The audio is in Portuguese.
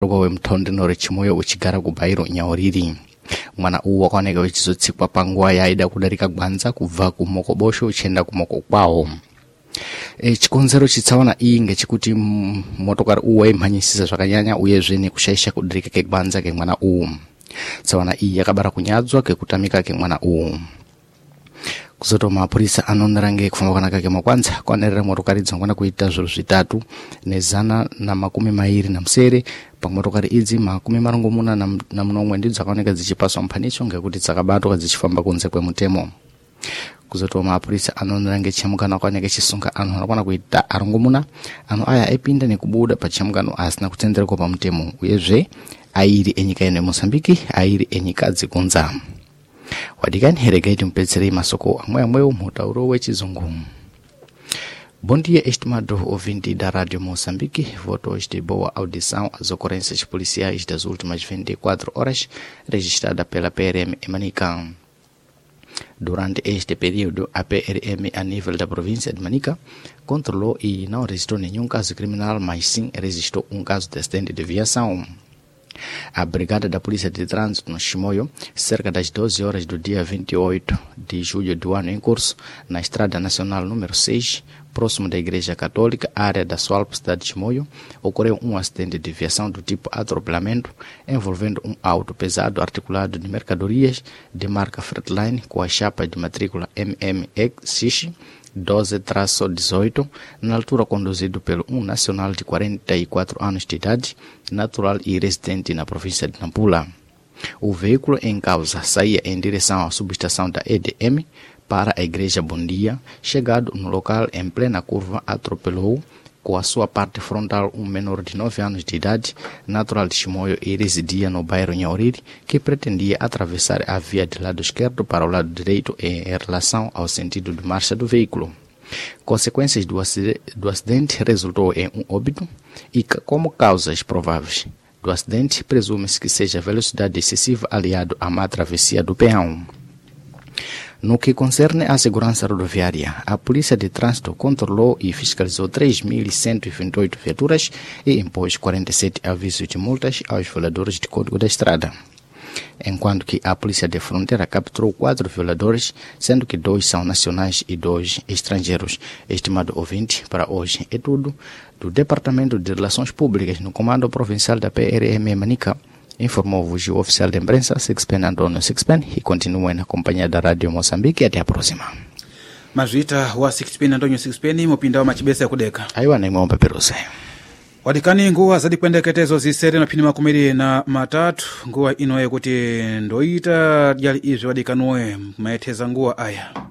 Rugwe mtonde nore Chimoyo uchigara kubairo Nyauriri. Mwana uwa kwaoneka wechizotsikwa panguwa yaida kudarika Gwanza kubva kumokobosho uchenda kumoko kwawo. Chikonzero chitsaona iyi ngechikuti motokari uwa imhanyisisa zvakanyanya uyezve nekushaisha kudarika kegwanza kemwana uwu. Tsaona iyi yakabara kunyadzwa kekutamika kemwana uwu. Kuzoto mapurisa anonerange kufamba kwanaka kemakwanza kwanerera motokari dzongwana kuita zviro zvitatu nezana na makumi mairi na musere pamotokari idzi makumi marongomuna na munomwe ndidzo dzakaoneka dzichipaswa mphanicho ngekuti dzakabatwa dzichifamba kunze kwemutemo. Kuzoto mapurisa anonerange chamukana kwaoneka chisunga anhu anokwana kuita arongomuna anhu aya epinda nekubuda pachamukano asina kutenderwa pamutemo uyezve airi enyika ino Mozambique airi enyika dzikunza. Wadikani heregaiti mpedzerei masoko amwe mutauro wechizungu. Bom dia, estimado ouvinte da Rádio Moçambique. Votos de boa audição às ocorrências policiais das últimas 24 horas registradas pela PRM em Manica. Durante este período, a PRM a nível da província de Manica controlou e não registrou nenhum caso criminal, mas sim registrou um caso de acidente de viação. A Brigada da Polícia de Trânsito no Chimoio, cerca das 12 horas do dia 28 de julho do ano em curso, na Estrada Nacional número 6, próximo da Igreja Católica, área da Sualpo, cidade de Chimoio, ocorreu um acidente de viação do tipo atropelamento, envolvendo um auto pesado articulado de mercadorias de marca Freightliner com a chapa de matrícula MMX 12-18, na altura conduzido pelo nacional de 44 anos de idade, natural e residente na província de Nampula. O veículo em causa saía em direção à subestação da EDM para a Igreja Bom Dia. Chegado no local em plena curva, atropelou com a sua parte frontal um menor de 9 anos de idade, natural de Chimoio e residia no bairro Nhauriri, que pretendia atravessar a via do lado esquerdo para o lado direito em relação ao sentido de marcha do veículo. Consequências do acidente resultou em um óbito e, como causas prováveis do acidente, presume-se que seja velocidade excessiva aliado à má travessia do peão. No que concerne à segurança rodoviária, a Polícia de Trânsito controlou e fiscalizou 3.128 viaturas e impôs 47 avisos de multas aos violadores de Código da Estrada. Enquanto que a Polícia de Fronteira capturou 4 violadores, sendo que 2 são nacionais e 2 estrangeiros. Estimado ouvinte, para hoje é tudo. Do Departamento de Relações Públicas no Comando Provincial da PRM Manica, informou-vos o oficial de imprensa Sixpen Antônio Sixpen e continuem na companhia da Rádio Moçambique. Até a próxima. Mazvita wa Sixpen Antônio Sixpen mupinda wa machibesa ya kudeka aiwa naimwomba peruse wadikani nguwa zadi kuendeketezo zisere na pini makumiri na matatu nguwa inoye kuti ndoita jali izvi wadikanuwe maeteza nguwa aya